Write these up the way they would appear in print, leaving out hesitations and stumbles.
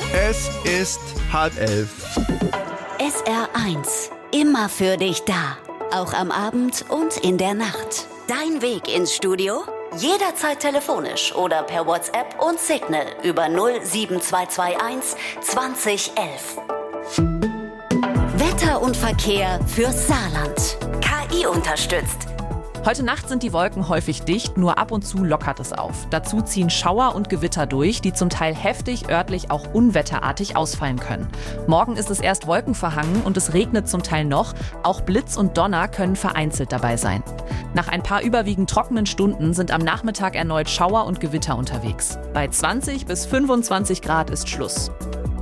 Es ist 10:30. SR1, immer für dich da. Auch am Abend und in der Nacht. Dein Weg ins Studio? Jederzeit telefonisch oder per WhatsApp und Signal über 07221 2011. Wetter und Verkehr fürs Saarland. KI unterstützt. Heute Nacht sind die Wolken häufig dicht, nur ab und zu lockert es auf. Dazu ziehen Schauer und Gewitter durch, die zum Teil heftig, örtlich auch unwetterartig ausfallen können. Morgen ist es erst wolkenverhangen und es regnet zum Teil noch. Auch Blitz und Donner können vereinzelt dabei sein. Nach ein paar überwiegend trockenen Stunden sind am Nachmittag erneut Schauer und Gewitter unterwegs. Bei 20 bis 25 Grad ist Schluss.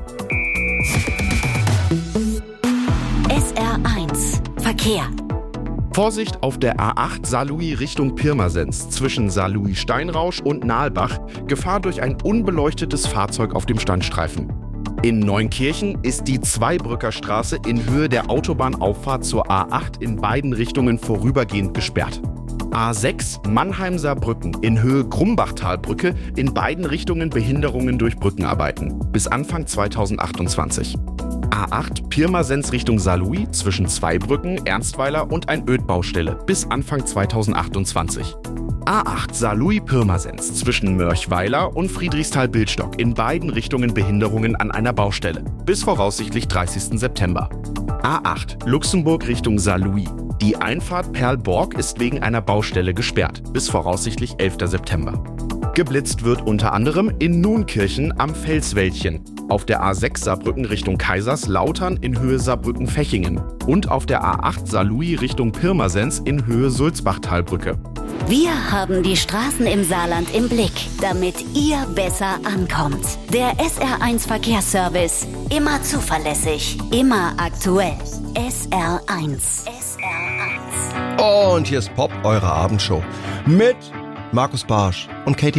SR1 Verkehr. Vorsicht auf der A8 Saarlouis Richtung Pirmasens zwischen Saarlouis-Steinrausch und Nahlbach. Gefahr durch ein unbeleuchtetes Fahrzeug auf dem Standstreifen. In Neunkirchen ist die Zweibrücker Straße in Höhe der Autobahnauffahrt zur A8 in beiden Richtungen vorübergehend gesperrt. A6 Mannheim-Saarbrücken in Höhe Grumbachtalbrücke in beiden Richtungen Behinderungen durch Brückenarbeiten. Bis Anfang 2028. A8 Pirmasens Richtung Saarlouis zwischen Zweibrücken, Ernstweiler und ein Ödbaustelle bis Anfang 2028. A8 Saarlouis-Pirmasens zwischen Mörchweiler und Friedrichsthal-Bildstock in beiden Richtungen Behinderungen an einer Baustelle bis voraussichtlich 30. September. A8 Luxemburg Richtung Saarlouis. Die Einfahrt Perlborg ist wegen einer Baustelle gesperrt bis voraussichtlich 11. September. Geblitzt wird unter anderem in Nunkirchen am Felswäldchen, auf der A6 Saarbrücken Richtung Kaiserslautern in Höhe Saarbrücken-Fechingen und auf der A8 Saarlouis Richtung Pirmasens in Höhe Sulzbachtalbrücke. Wir haben die Straßen im Saarland im Blick, damit ihr besser ankommt. Der SR1 Verkehrsservice. Immer zuverlässig, immer aktuell. SR1. SR1. Und hier ist Pop, eure Abendshow. Mit Markus Barsch und Katy